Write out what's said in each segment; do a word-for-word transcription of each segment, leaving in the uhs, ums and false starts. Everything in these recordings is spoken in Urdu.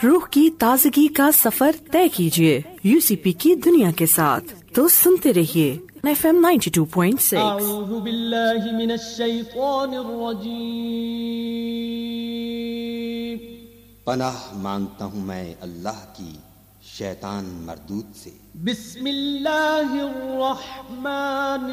روح کی تازگی کا سفر طے کیجیے یو سی پی کی دنیا کے ساتھ، تو سنتے رہیے F M ninety two point six. اعوذ باللہ من الشیطان الرجیم، پناہ مانگتا ہوں میں اللہ کی شیطان مردود سے۔ بسم اللہ الرحمن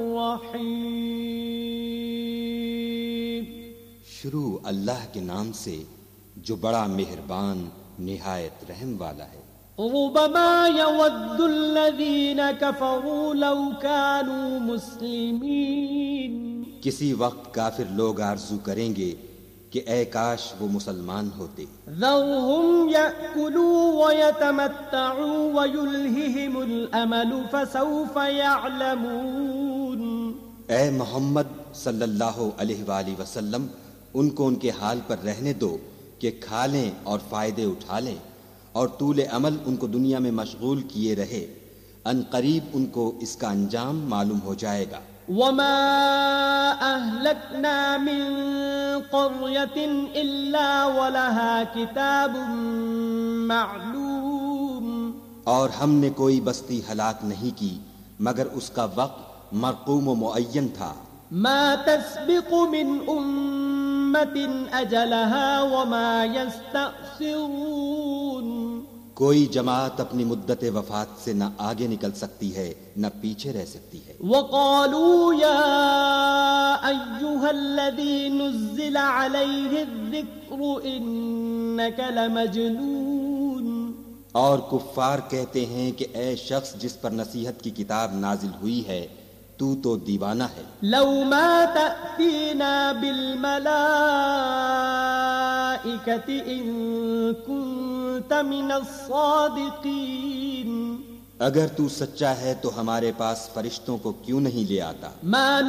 الرحیم، شروع اللہ کے نام سے جو بڑا مہربان نہایت رحم والا ہے۔ ربما يود الذين كفروا لو كانوا مسلمين، کسی وقت کافر لوگ آرزو کریں گے کہ اے کاش وہ مسلمان ہوتے۔ ذرهم يأكلوا ويتمتعوا ويلههم الأمل فسوف يعلمون۔ اے محمد صلی اللہ علیہ وآلہ وسلم، ان کو ان کے حال پر رہنے دو کہ کھا لیں اور فائدے اٹھا لیں، اور طول عمل ان کو دنیا میں مشغول کیے رہے، ان قریب ان کو اس کا انجام معلوم ہو جائے گا۔ وما أهلكنا من قرية إلا ولها كتاب معلوم، اور ہم نے کوئی بستی ہلاک نہیں کی مگر اس کا وقت مرقوم و معین تھا۔ ما تسبق من أمة أجلها وما يستأخرون، کوئی جماعت اپنی مدت وفات سے نہ آگے نکل سکتی ہے نہ پیچھے رہ سکتی ہے۔ وقالوا يا أيها الذي نزل عليه الذكر إنك لمجنون، اور کفار کہتے ہیں کہ اے شخص جس پر نصیحت کی کتاب نازل ہوئی ہے تو تو دیوانہ ہے۔ لو ما تأتينا بالملائكة إن كنت من الصادقين، اگر تو سچا ہے تو ہمارے پاس فرشتوں کو کیوں نہیں لے آتا؟ ما